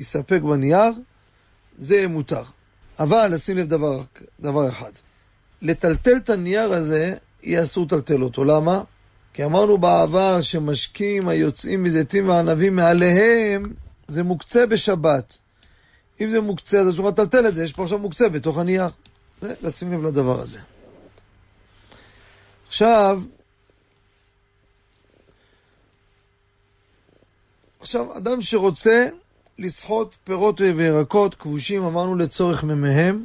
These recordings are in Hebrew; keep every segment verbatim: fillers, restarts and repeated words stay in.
יספק בנייר, זה מותר. אבל לשים לב דבר, דבר אחד. לטלטל את הנייר הזה, יהיה אסור לטלטל אותו. למה? כי אמרנו בעבר שמשקים היוצאים מזיתים וענבים מעליהם, זה מוקצה בשבת. אם זה מוקצה, אז אסור לטלטל את זה, יש פה עכשיו מוקצה בתוך הנייר. זה, לשים לב לדבר הזה. עכשיו, עכשיו, אדם שרוצה לסחוט פירות וירקות כבושים, אמרנו לצורך ממהם,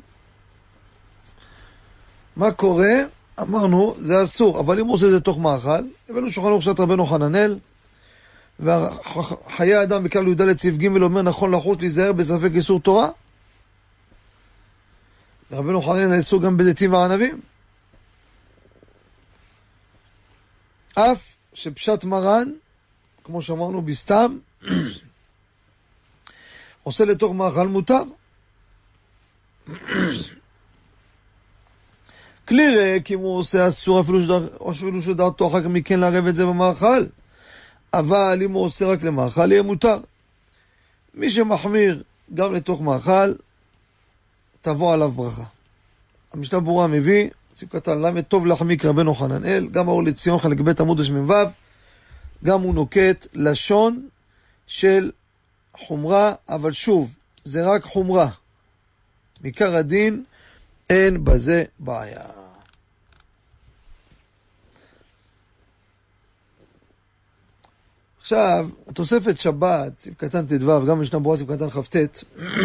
מה קורה? אמרנו, זה אסור, אבל אם הוא עושה את זה תוך מאכל, הבאנו שולחן ערוך של רבנו חננאל, וחיי האדם בכלל י"ד סעיף ג' אומר נכון לחוש להיזהר בספק איסור תורה, ורבנו חננאל איסור גם בזיתים וענבים, אף שפשט מרן, כמו שאמרנו בסתם, עושה לתוך מאכל מותר. כלי ריק, אם הוא עושה אסור, אפילו שדע, אפילו שדעתו אחר כך מכן לערב את זה במאכל. אבל אם הוא עושה רק למאכל, יהיה מותר. מי שמחמיר גם לתוך מאכל, תבוא עליו ברכה. המשנה ברורה מביא, ציב קטן למד טוב להחמיק רבנו חננאל, גם האור לציון חלק ב' עמוד השמ"ו, גם הוא נוקט לשון של חומרה, אבל שוב, זה רק חומרה. מעיקר הדין, אין בזה בעיה. עכשיו, התוספת שבת, סיב קטן תדבב, גם משנה ברורה סיב קטן חפטט,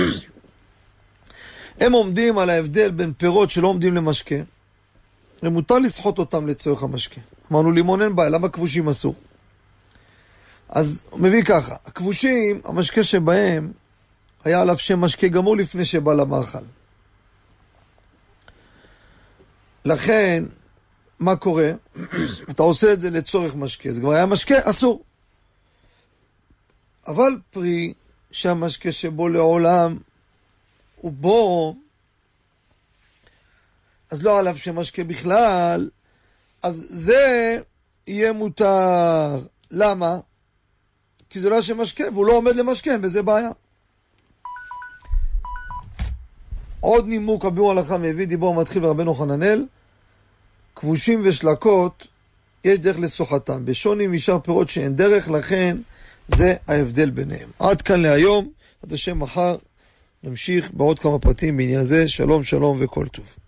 הם עומדים על ההבדל בין פירות שלא עומדים למשקה, ומותר לסחוט אותם לצורך המשקה. אמרנו לימון אין בעיה, למה כבושים אסור? אז הוא מביא ככה, הכבושים, המשקה שבהם, היה עליו שם משקה גמור לפני שבא למאכל. לכן, מה קורה? אתה עושה את זה לצורך משקה, זה כבר היה משקה, אסור. אבל פרי שהמשקה שבו לעולם הוא בו, אז לא עליו שמשקה בכלל, אז זה יהיה מותר. למה? כי זה לא היה שמשקה, והוא לא עומד למשקה, וזה בעיה. עוד נימוק הביאור הלכה מביא דיבור מתחיל ברבנו חננאל, כבושים ושלקות, יש דרך לסוחתם. בשוני משאר פירות שאין דרך, לכן זה ההבדל ביניהם. עד כאן להיום, עד השם מחר, נמשיך בעוד כמה פרטים בעניין זה. שלום שלום וכל טוב.